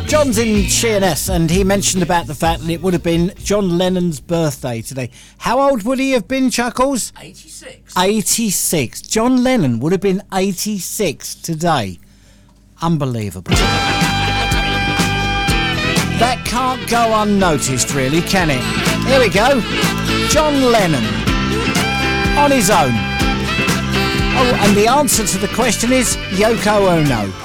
John's in Sheerness, and he mentioned about the fact that it would have been John Lennon's birthday today. How old would he have been, Chuckles? 86. 86. John Lennon would have been 86 today. Unbelievable. That can't go unnoticed, really, can it? Here we go. John Lennon. On his own. Oh, and the answer to the question is Yoko Ono.